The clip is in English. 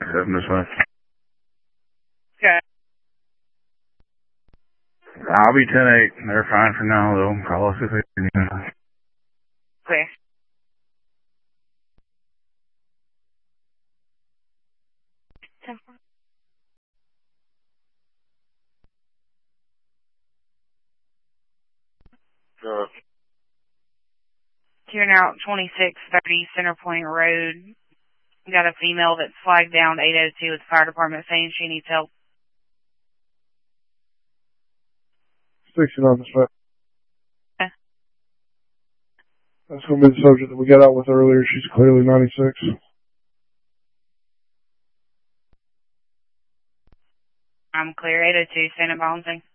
7 this way. Okay. I'll be 10-8. They're fine for now, though. Call us if they need anything. Clear. You're now at 2630 Centerpoint Road. You got a female that's flagged down 802 with the fire department saying she needs help. 69 this way. Okay. That's going to be the subject that we got out with earlier. She's clearly 96. I'm clear. 802, stand up balancing.